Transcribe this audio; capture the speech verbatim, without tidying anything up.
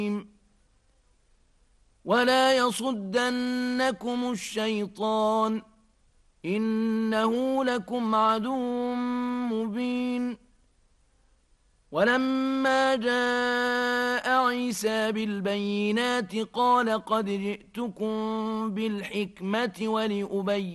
ولا يصدنكم الشيطان إنه لكم عدو مبين. ولما جاء عيسى بالبينات قال قد جئتكم بالحكمة ولأبين